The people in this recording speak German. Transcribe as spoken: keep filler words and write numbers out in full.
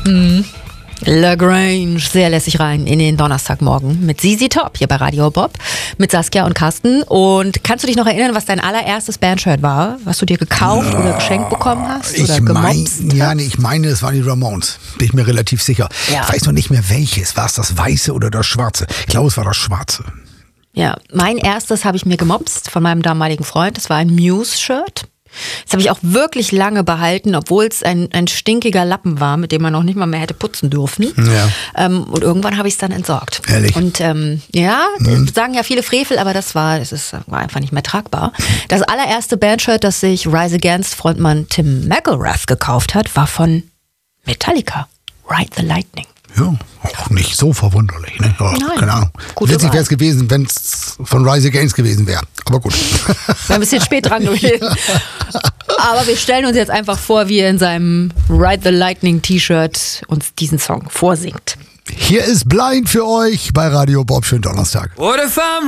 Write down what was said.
Mm. LaGrange, sehr lässig rein in den Donnerstagmorgen mit Z Z Top hier bei Radio Bob mit Saskia und Carsten. Und kannst du dich noch erinnern, was dein allererstes Bandshirt war, was du dir gekauft ja, oder geschenkt bekommen hast oder ich gemobst? Mein, ja, nee, ich meine, es waren die Ramones. Bin ich mir relativ sicher. Ja. Ich weiß noch nicht mehr welches. War es das Weiße oder das Schwarze? Ich glaube, es war das Schwarze. Ja, mein erstes habe ich mir gemobst von meinem damaligen Freund. Das war ein Muse-Shirt. Das habe ich auch wirklich lange behalten, obwohl es ein, ein stinkiger Lappen war, mit dem man noch nicht mal mehr hätte putzen dürfen. Ja. Ähm, und irgendwann habe ich es dann entsorgt. Ehrlich? Und ähm, ja, mhm. sagen ja viele Frevel, aber das war, das ist, war einfach nicht mehr tragbar. Das allererste Bandshirt, das sich Rise Against Frontmann Tim McElrath gekauft hat, war von Metallica, Ride the Lightning. Ja, auch nicht so verwunderlich, ne? Ja, Nein. Keine Ahnung. Gute Witzig Wahl. wäre es gewesen, wenn es von Rise Against gewesen wäre. Aber gut. Wäre ein bisschen spät dran gewesen. Aber wir stellen uns jetzt einfach vor, wie er in seinem Ride the Lightning T-Shirt uns diesen Song vorsingt. Hier ist Blind für euch bei Radio Bob. Schönen Donnerstag. What if I'm